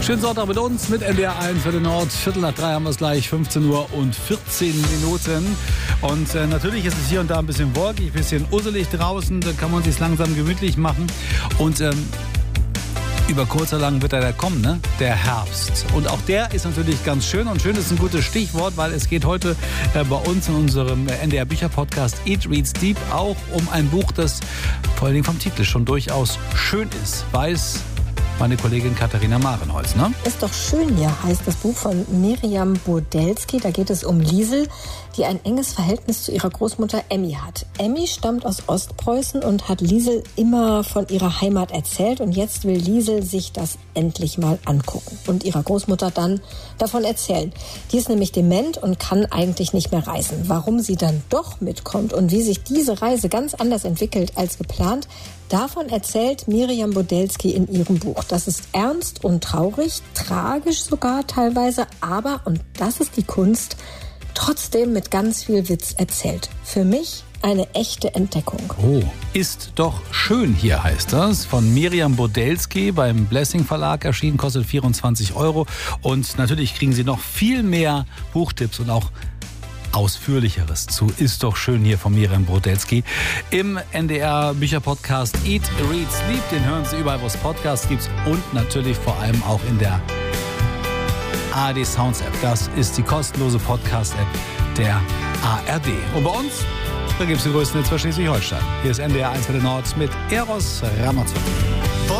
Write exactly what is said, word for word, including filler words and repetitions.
Schönen Sonntag mit uns, mit N D R eins für den Nord. Viertel nach drei haben wir es gleich, fünfzehn Uhr und vierzehn Minuten. Und äh, natürlich ist es hier und da ein bisschen wolkig, ein bisschen usselig draußen. Da kann man sich langsam gemütlich machen. Und ähm, über kurz oder lang wird er da kommen, ne? Der Herbst. Und auch der ist natürlich ganz schön. Und schön ist ein gutes Stichwort, weil es geht heute äh, bei uns in unserem N D R-Bücher-Podcast Eat, Reads, Deep auch um ein Buch, das vor allen Dingen vom Titel schon durchaus schön ist. Weiß meine Kollegin Katharina Marenholz, ne? Ist doch schön hier, heißt das Buch von Miriam Bodelski. Da geht es um Liesel, die ein enges Verhältnis zu ihrer Großmutter Emmy hat. Emmy stammt aus Ostpreußen und hat Liesel immer von ihrer Heimat erzählt. Und jetzt will Liesel sich das endlich mal angucken und ihrer Großmutter dann davon erzählen. Die ist nämlich dement und kann eigentlich nicht mehr reisen. Warum sie dann doch mitkommt und wie sich diese Reise ganz anders entwickelt als geplant, davon erzählt Miriam Bodelski in ihrem Buch. Das ist ernst und traurig, tragisch sogar teilweise, aber, und das ist die Kunst, trotzdem mit ganz viel Witz erzählt. Für mich eine echte Entdeckung. Oh, ist doch schön hier, heißt das. Von Miriam Bodelski beim Blessing Verlag erschienen, kostet vierundzwanzig Euro. Und natürlich kriegen Sie noch viel mehr Buchtipps und auch Ausführlicheres zu Ist doch schön hier von Miriam Bodelski im N D R Bücher-Podcast Eat, Read, Sleep. Den hören Sie überall, wo es Podcasts gibt und natürlich vor allem auch in der A R D Sounds App. Das ist die kostenlose Podcast-App der A R D. Und bei uns, da gibt es den größten Netz für Schleswig-Holstein. Hier ist N D R eins für den Nord mit Eros Ramazzotti.